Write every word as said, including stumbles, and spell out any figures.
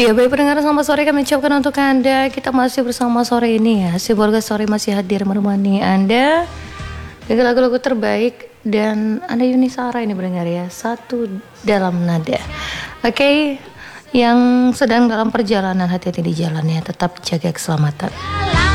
Iya, baik pendengar, selamat sore kami ucapkan untuk Anda. Kita masih bersama sore ini ya. Si Borga Sore masih hadir menemani Anda dengan lagu-lagu terbaik. Dan Anda Yuni Sara ini pendengar ya, satu dalam nada. Oke, okay, yang sedang dalam perjalanan, hati-hati di jalan ya, tetap jaga keselamatan.